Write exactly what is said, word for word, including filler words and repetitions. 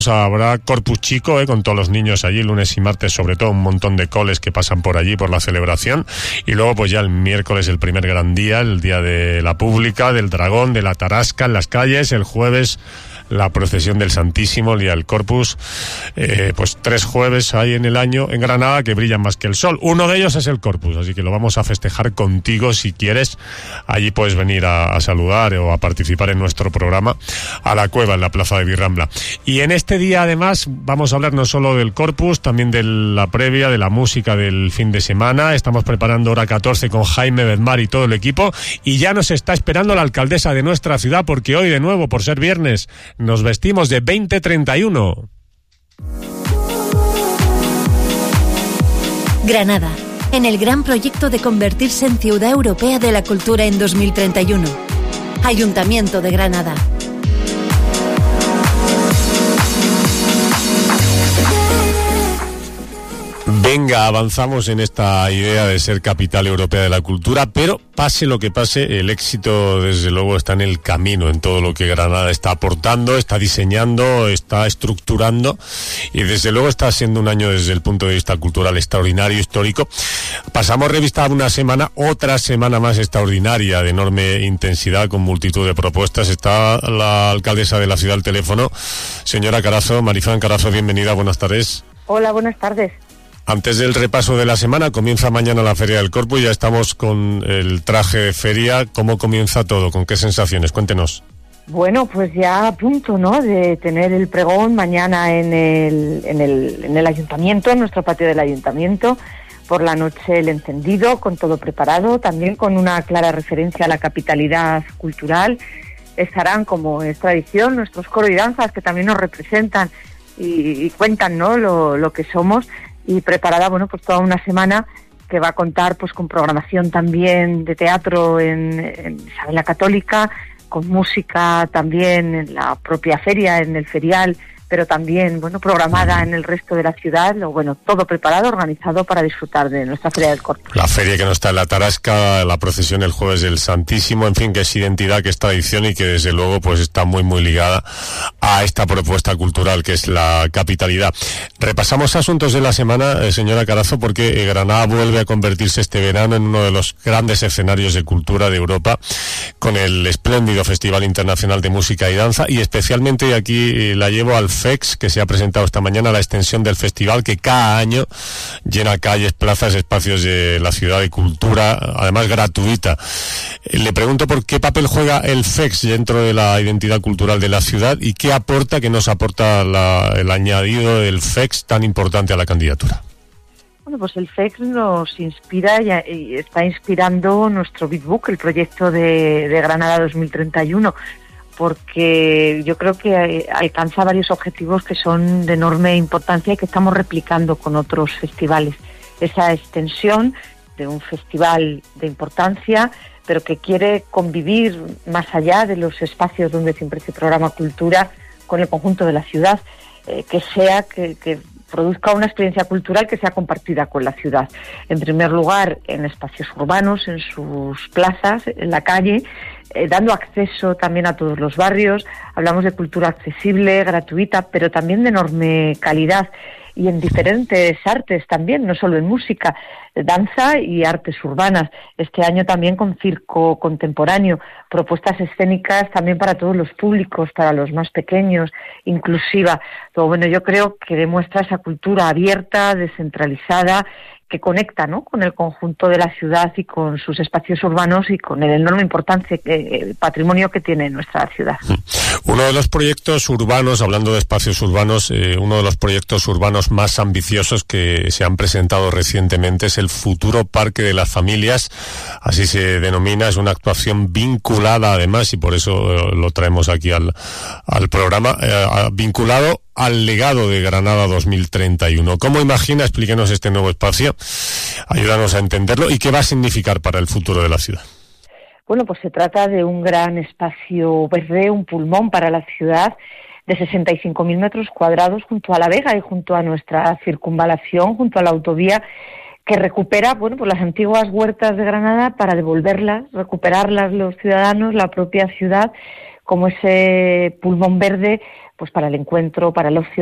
Habrá Corpus Chico, eh, con todos los niños allí, lunes y martes, sobre todo un montón de coles que pasan por allí por la celebración. Y luego pues ya el miércoles el primer gran día, el día de la pública, del dragón, de la tarasca en las calles. El jueves la procesión del Santísimo, el día del Corpus. Eh, pues tres jueves hay en el año en Granada que brillan más que el sol. Uno de ellos es el Corpus, así que lo vamos a festejar contigo si quieres. Allí puedes venir a, a saludar o a participar en nuestro programa a la cueva en la plaza de Virrambla. Y en este día además vamos a hablar no solo del Corpus, también de la previa, de la música del fin de semana. Estamos preparando hora catorce con Jaime Bedmar y todo el equipo, y ya nos está esperando la alcaldesa de nuestra ciudad, porque hoy de nuevo, por ser viernes, nos vestimos de veinte treinta y uno. Granada, en el gran proyecto de convertirse en Ciudad Europea de la Cultura en dos mil treinta y uno. Ayuntamiento de Granada. Venga, avanzamos en esta idea de ser capital europea de la cultura, pero pase lo que pase, el éxito desde luego está en el camino, en todo lo que Granada está aportando, está diseñando, está estructurando, y desde luego está siendo un año desde el punto de vista cultural extraordinario, histórico. Pasamos revista una semana, otra semana más extraordinaria, de enorme intensidad, con multitud de propuestas. Está la alcaldesa de la ciudad al teléfono, señora Carazo, Marifran Carazo, bienvenida, buenas tardes. Hola, buenas tardes. Antes del repaso de la semana, comienza mañana la Feria del Corpus, ya estamos con el traje de feria. ¿Cómo comienza todo? ¿Con qué sensaciones? Cuéntenos. Bueno, pues ya a punto, ¿no?, de tener el pregón mañana en el, en el, en el ayuntamiento, en nuestro patio del ayuntamiento. Por la noche el encendido, con todo preparado, también con una clara referencia a la capitalidad cultural. Estarán, como es tradición, nuestros coros y danzas, que también nos representan y, y cuentan, ¿no?, lo, lo que somos. Y preparada, bueno, pues toda una semana que va a contar pues con programación también de teatro en, en Isabel la Católica, con música también en la propia feria, en el ferial, pero también, bueno, programada en el resto de la ciudad. Lo, bueno, todo preparado, organizado para disfrutar de nuestra Feria del Corpus. La feria que no está en la Tarasca, la procesión el jueves del Santísimo, en fin, que es identidad, que es tradición y que desde luego pues está muy muy ligada a esta propuesta cultural que es la capitalidad. Repasamos asuntos de la semana, eh, señora Carazo, porque eh, Granada vuelve a convertirse este verano en uno de los grandes escenarios de cultura de Europa, con el espléndido Festival Internacional de Música y Danza, y especialmente aquí eh, la llevo al F E X, que se ha presentado esta mañana, la extensión del festival, que cada año llena calles, plazas, espacios de la ciudad de cultura, además gratuita. Le pregunto por qué papel juega el F E X dentro de la identidad cultural de la ciudad y qué aporta, qué nos aporta la, el añadido del F E X tan importante a la candidatura. Bueno, pues el F E X nos inspira y, y está inspirando nuestro Big Book, el proyecto de, de Granada dos mil treinta y uno, porque yo creo que alcanza varios objetivos que son de enorme importancia y que estamos replicando con otros festivales. Esa extensión de un festival de importancia, pero que quiere convivir más allá de los espacios donde siempre se programa cultura, con el conjunto de la ciudad, eh, que sea, que, que produzca una experiencia cultural que sea compartida con la ciudad. En primer lugar, en espacios urbanos, en sus plazas, en la calle, eh, dando acceso también a todos los barrios. Hablamos de cultura accesible, gratuita, pero también de enorme calidad, y en diferentes artes también, no solo en música, danza y artes urbanas. Este año también con circo contemporáneo, propuestas escénicas también para todos los públicos, para los más pequeños, inclusiva. Todo, bueno, yo creo que demuestra esa cultura abierta, descentralizada, que conecta, ¿no?, con el conjunto de la ciudad y con sus espacios urbanos y con el enorme importancia, el patrimonio que tiene nuestra ciudad. Uno de los proyectos urbanos, hablando de espacios urbanos, eh, uno de los proyectos urbanos más ambiciosos que se han presentado recientemente es el futuro Parque de las Familias, así se denomina. Es una actuación vinculada además, y por eso eh, lo traemos aquí al, al programa, eh, vinculado al legado de Granada dos mil treinta y uno. ¿Cómo imagina? Explíquenos este nuevo espacio, ayúdanos a entenderlo, y qué va a significar para el futuro de la ciudad. Bueno, pues se trata de un gran espacio verde, un pulmón para la ciudad, de sesenta y cinco mil metros cuadrados junto a la Vega y junto a nuestra circunvalación, junto a la autovía, que recupera, bueno, pues las antiguas huertas de Granada para devolverlas, recuperarlas los ciudadanos, la propia ciudad, como ese pulmón verde pues para el encuentro, para el ocio